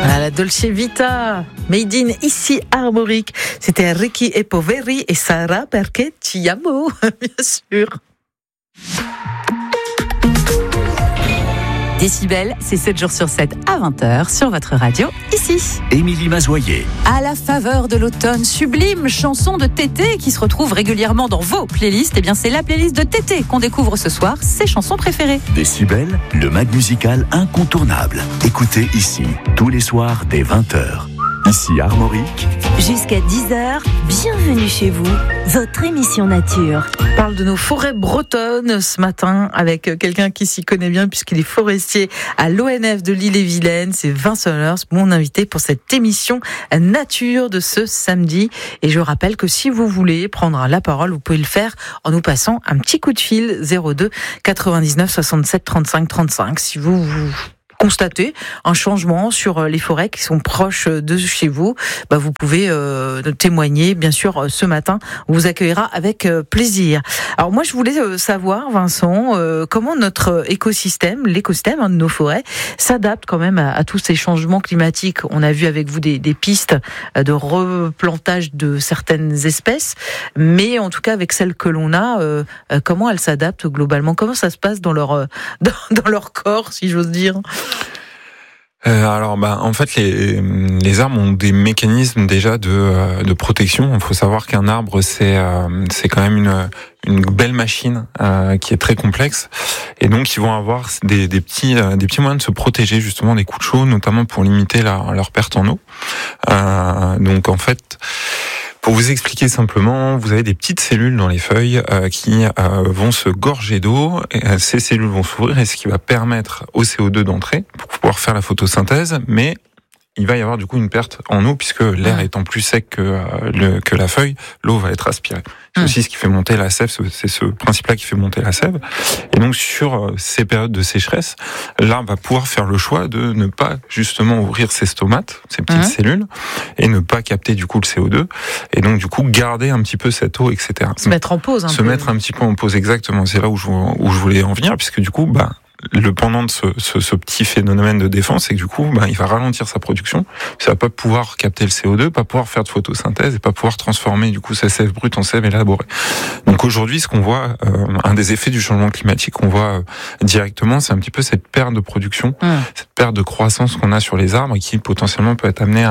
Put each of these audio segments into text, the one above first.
Ah, la Dolce Vita, made in ici Armorique. C'était Ricky e Poveri et Sarah perché ti amo, bien sûr. Décibel, c'est 7 jours sur 7 à 20h sur votre radio, ici. Émilie Mazoyer. À la faveur de l'automne, sublime chanson de Tété qui se retrouve régulièrement dans vos playlists. Eh bien, c'est la playlist de Tété qu'on découvre ce soir, ses chansons préférées. Décibel, le mag musical incontournable. Écoutez ici, tous les soirs dès 20h. Ici Armorique. Jusqu'à 10h, bienvenue chez vous, votre émission nature. On parle de nos forêts bretonnes ce matin avec quelqu'un qui s'y connaît bien puisqu'il est forestier à l'ONF de l'Ille-et-Vilaine. C'est Vincent Leurs, mon invité pour cette émission nature de ce samedi. Et je rappelle que si vous voulez prendre la parole, vous pouvez le faire en nous passant un petit coup de fil 02 99 67 35 35. Si vous constatez un changement sur les forêts qui sont proches de chez vous, vous pouvez témoigner, bien sûr, ce matin. On vous accueillera avec plaisir. Alors moi, je voulais savoir, Vincent, comment notre écosystème, l'écosystème de nos forêts, s'adapte quand même à tous ces changements climatiques. On a vu avec vous des pistes de replantage de certaines espèces, mais en tout cas avec celles que l'on a, comment elles s'adaptent globalement? Comment ça se passe dans leur corps, si j'ose dire? En fait, les arbres ont des mécanismes déjà de protection. Il faut savoir qu'un arbre, c'est quand même une belle machine qui est très complexe, et donc ils vont avoir des petits moyens de se protéger justement des coups de chaud, notamment pour limiter leur perte en eau. Donc en fait, pour vous expliquer simplement, vous avez des petites cellules dans les feuilles qui vont se gorger d'eau. Et ces cellules vont s'ouvrir, et ce qui va permettre au CO2 d'entrer pour pouvoir faire la photosynthèse, mais il va y avoir du coup une perte en eau puisque l'air étant plus sec que la feuille, l'eau va être aspirée. C'est aussi ce qui fait monter la sève, c'est ce principe-là qui fait monter la sève. Et donc sur ces périodes de sécheresse, l'arbre va pouvoir faire le choix de ne pas justement ouvrir ses stomates, ces petites cellules, et ne pas capter du coup le CO2, et donc du coup garder un petit peu cette eau, etc. Se mettre en pause Se mettre un petit peu en pause, exactement. C'est là où je voulais en venir, puisque du coup, le pendant de ce petit phénomène de défense, c'est que du coup, il va ralentir sa production. Ça va pas pouvoir capter le CO2, pas pouvoir faire de photosynthèse et pas pouvoir transformer du coup sa sève brute en sève élaborée. Donc aujourd'hui, ce qu'on voit, un des effets du changement climatique qu'on voit directement, c'est un petit peu cette perte de production, cette perte de croissance qu'on a sur les arbres et qui potentiellement peut être amenée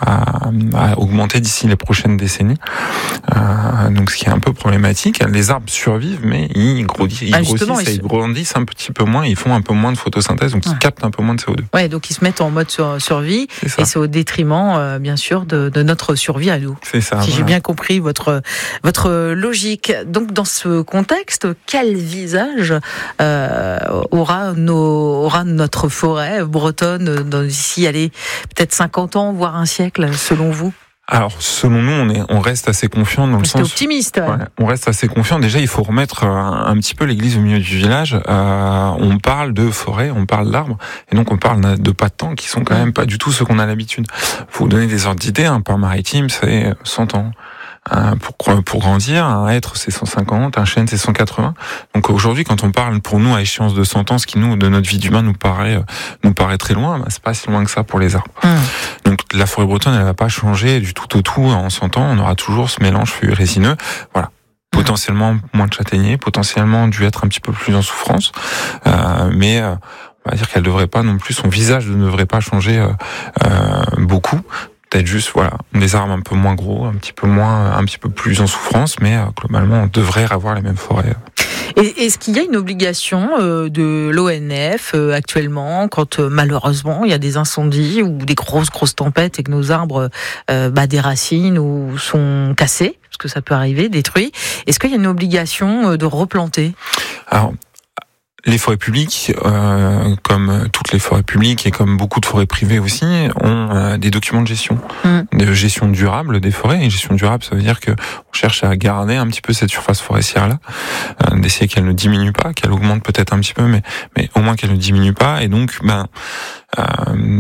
à augmenter d'ici les prochaines décennies. Donc ce qui est un peu problématique. Les arbres survivent, mais ils grossissent et ils grandissent un petit peu moins. Ils font un peu moins de photosynthèse, donc ils captent un peu moins de CO2. Ouais, donc ils se mettent en mode survie, et c'est au détriment, bien sûr, de notre survie à nous. C'est ça. Si j'ai bien compris votre logique. Donc, dans ce contexte, quel visage aura notre forêt bretonne d'ici, peut-être 50 ans, voire un siècle, selon vous? Alors, selon nous, on reste assez confiant dans le sens. Optimiste. Ouais, on reste assez confiant. Déjà, il faut remettre un petit peu l'église au milieu du village. On parle de forêt, on parle d'arbres, et donc on parle de pas de temps qui sont quand même pas du tout ceux qu'on a l'habitude. Pour vous donner des ordres d'idées, un pin maritime, c'est 100 ans. Pour grandir, un hêtre c'est 150, un chêne c'est 180. Donc aujourd'hui, quand on parle pour nous à échéance de 100 ans, ce qui de notre vie d'humain nous paraît très loin, c'est pas si loin que ça pour les arbres. Donc la forêt bretonne, elle va pas changer du tout au tout en 100 ans. On aura toujours ce mélange feuillu résineux. Voilà. Potentiellement moins de châtaigniers, potentiellement dû être un petit peu plus en souffrance, mais on va dire qu'elle devrait pas non plus, son visage ne devrait pas changer beaucoup. Peut-être juste, des arbres un peu moins gros, un petit peu plus en souffrance, mais globalement, on devrait avoir les mêmes forêts. Et est-ce qu'il y a une obligation de l'ONF actuellement, quand malheureusement il y a des incendies ou des grosses tempêtes et que nos arbres déracinent ou sont cassés, parce que ça peut arriver, détruits, est-ce qu'il y a une obligation de replanter? Alors, les forêts publiques, comme toutes les forêts publiques et comme beaucoup de forêts privées aussi, ont des documents de gestion, de gestion durable des forêts. Et gestion durable, ça veut dire que on cherche à garder un petit peu cette surface forestière-là, d'essayer qu'elle ne diminue pas, qu'elle augmente peut-être un petit peu, mais au moins qu'elle ne diminue pas. Et donc,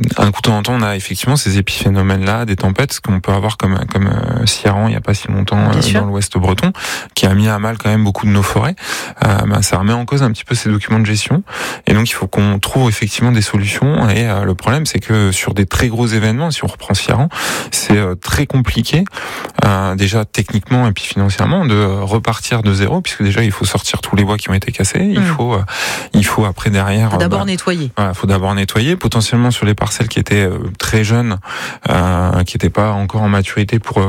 un coup de temps en temps, on a effectivement ces épiphénomènes-là, des tempêtes, ce qu'on peut avoir comme Ciarán il y a pas si longtemps dans l'ouest breton, qui a mis à mal quand même beaucoup de nos forêts. Ça remet en cause un petit peu ces documents de gestion, et donc il faut qu'on trouve effectivement des solutions. Et le problème, c'est que sur des très gros événements, si on reprend Ciarán, c'est très compliqué, déjà techniquement et puis financièrement, de repartir de zéro, puisque déjà il faut sortir tous les bois qui ont été cassés. Il faut après derrière d'abord nettoyer. Voilà, faut d'abord nettoyer, potentiellement sur les parcelles qui étaient très jeunes, qui n'étaient pas encore en maturité pour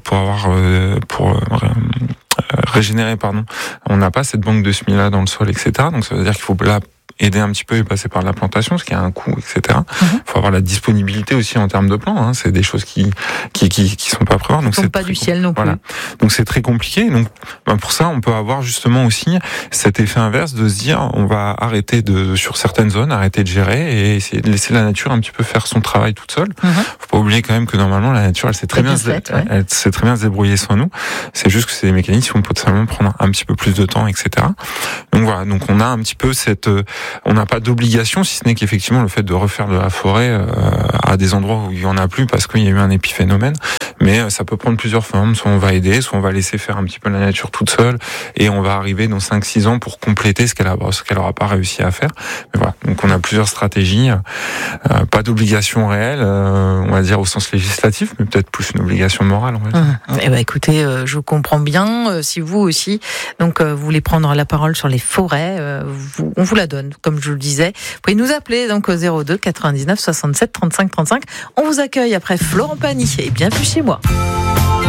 régénérer, On n'a pas cette banque de semis là dans le sol, etc. Donc ça veut dire qu'il faut là aider un petit peu et passer par la plantation, ce qui a un coût, etc. Faut avoir la disponibilité aussi en termes de plants. C'est des choses qui sont pas prévues. Donc c'est pas du ciel non plus. Voilà. Donc c'est très compliqué. Donc pour ça, on peut avoir justement aussi cet effet inverse de se dire, on va arrêter sur certaines zones, arrêter de gérer et essayer de laisser la nature un petit peu faire son travail toute seule. Faut pas oublier quand même que normalement la nature, elle sait très bien se débrouiller sans nous. C'est juste que c'est des mécanismes qui vont potentiellement prendre un petit peu plus de temps, etc. Donc voilà. Donc on a un petit peu on n'a pas d'obligation, si ce n'est qu'effectivement le fait de refaire de la forêt à des endroits où il y en a plus parce qu'il y a eu un épiphénomène. Mais ça peut prendre plusieurs formes. Soit on va aider, soit on va laisser faire un petit peu la nature toute seule et on va arriver dans 5-6 ans pour compléter ce qu'elle aura pas réussi à faire. Mais voilà. Donc on a plusieurs stratégies. Pas d'obligation réelle, on va dire au sens législatif, mais peut-être plus une obligation morale, on va dire. Écoutez, je comprends bien. Si vous aussi, donc vous voulez prendre la parole sur les forêts, on vous la donne. Comme je le disais, vous pouvez nous appeler donc au 02 99 67 35 35. On vous accueille après Florent Pagny et bienvenue chez moi.